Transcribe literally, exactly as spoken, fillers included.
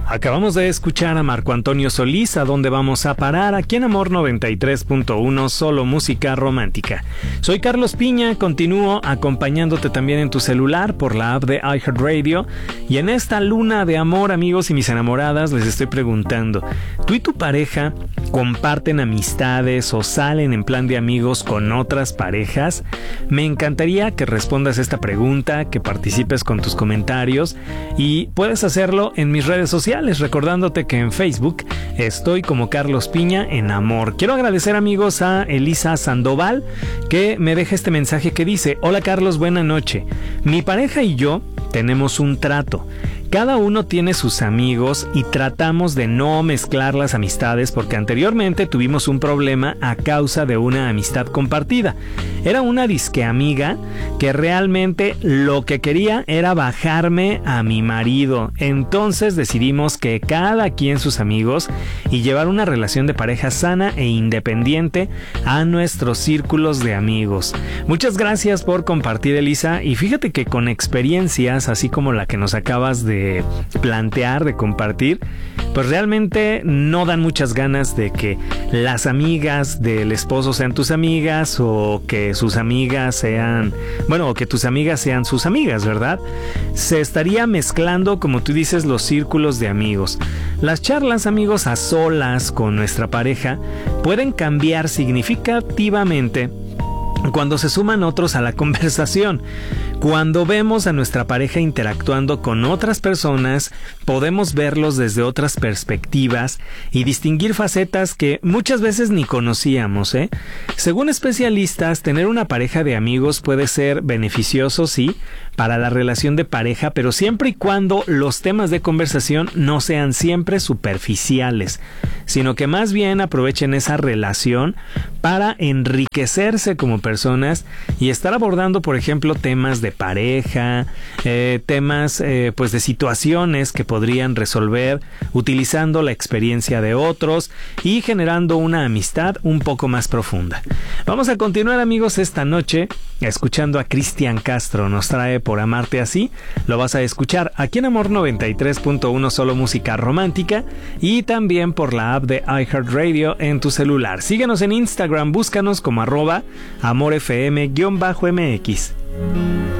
Acabamos de escuchar a Marco Antonio Solís, ¿A dónde vamos a parar? Aquí en Amor noventa y tres punto uno, solo música romántica. Soy Carlos Piña, continúo acompañándote también en tu celular por la app de iHeartRadio. Y en esta luna de amor, amigos y mis enamoradas, les estoy preguntando, ¿tú y tu pareja comparten amistades o salen en plan de amigos con otras parejas? Me encantaría que respondas esta pregunta, que participes con tus comentarios y puedes hacerlo en mis redes sociales. Recordándote que en Facebook estoy como Carlos Piña en Amor. Quiero agradecer, amigos, a Elisa Sandoval, que me deja este mensaje que dice: hola Carlos, buena noche. Mi pareja y yo tenemos un trato. Cada uno tiene sus amigos y tratamos de no mezclar las amistades porque anteriormente tuvimos un problema a causa de una amistad compartida. Era una disque amiga que realmente lo que quería era bajarme a mi marido. Entonces decidimos que cada quien sus amigos y llevar una relación de pareja sana e independiente a nuestros círculos de amigos. Muchas gracias por compartir, Elisa, y fíjate que con experiencias así como la que nos acabas de plantear, de compartir, pues realmente no dan muchas ganas de que las amigas del esposo sean tus amigas o que sus amigas sean, bueno, o que tus amigas sean sus amigas, ¿verdad? Se estaría mezclando, como tú dices, los círculos de amigos. Las charlas, amigos, a solas con nuestra pareja pueden cambiar significativamente cuando se suman otros a la conversación. Cuando vemos a nuestra pareja interactuando con otras personas, podemos verlos desde otras perspectivas y distinguir facetas que muchas veces ni conocíamos, ¿eh? Según especialistas, tener una pareja de amigos puede ser beneficioso, sí, para la relación de pareja, pero siempre y cuando los temas de conversación no sean siempre superficiales, sino que más bien aprovechen esa relación para enriquecerse como personas y estar abordando, por ejemplo, temas de pareja, eh, temas eh, pues de situaciones que podrían resolver utilizando la experiencia de otros y generando una amistad un poco más profunda. Vamos a continuar, amigos, esta noche escuchando a Cristian Castro. Nos trae Por amarte así. Lo vas a escuchar aquí en Amor noventa y tres punto uno, solo música romántica, y también por la app de iHeartRadio en tu celular. Síguenos en Instagram, búscanos como arroba amorfm-mx.